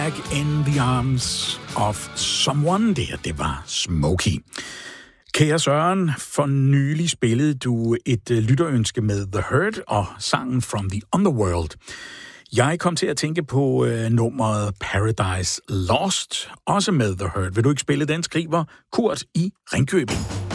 Back in the Arms of Someone. Det var Smokey. Kære Søren, for nylig spillede du et lytterønske med The Hurt og sangen From the Underworld. Jeg kom til at tænke på nummeret Paradise Lost, også med The Hurt. Vil du ikke spille den, skriver Kurt i Ringkøbing?